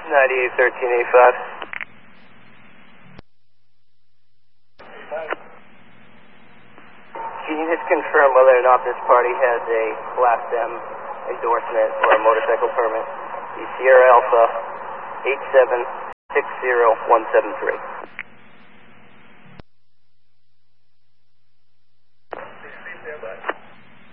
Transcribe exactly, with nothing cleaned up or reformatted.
ninety-eight thirteen eighty-five. Can you just confirm whether or not this party has a Class M endorsement or a motorcycle permit? The Sierra Alpha eight seven six zero one seven three.